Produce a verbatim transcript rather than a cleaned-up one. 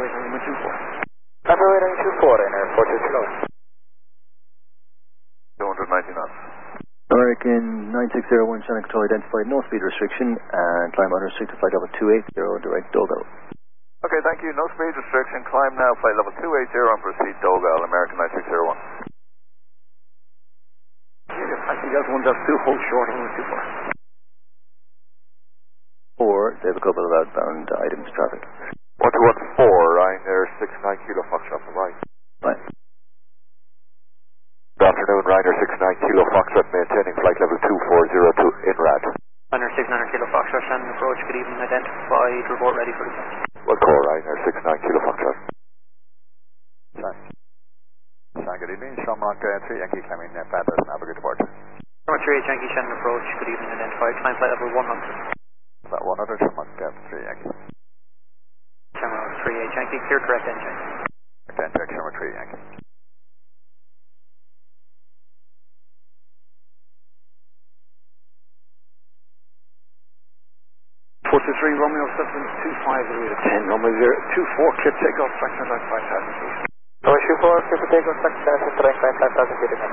wait on two four. Copy, wait on two four, Rainer, four two slow. two hundred ninety knots. American nine six zero one, Channel Control identified, no speed restriction, and climb unrestricted flight level two eight zero, direct Dogal. Okay, thank you. No speed restriction. Climb now, flight level two eight zero and proceed Dogal, American nine six zero one. Taxi Delta one Delta two, hold short on two four. Four, they have a couple of outbound items traffic. one two one four, Ryanair six nine Kilo Foxtrot on the right. Fine. Good afternoon, Ryanair six nine Kilo Foxtrot, maintaining flight level two four zero two, INRAD. Ryanair six nine Kilo Foxtrot, Shannon approach, good evening, identified, report ready for descent. What call, Ryanair six nine Kilo Foxtrot? Sorry, good evening, Shamrock uh, three Yankee climbing uh, Panthers, navigate departure. Shamrock three eight Yankee, Shannon approach, good evening, identified, climb flight level one hundred. That one hundred, Shamrock uh, three Yankee. Shamrock three eight Yankee, clear correct engine. Correct engine, Shamrock three Yankee. four two three, Romeo seven two five zero ten, Romeo zero two four, clear takeoff, fraction about five thousand feet. Romeo two four, clear takeoff, fraction about five thousand feet.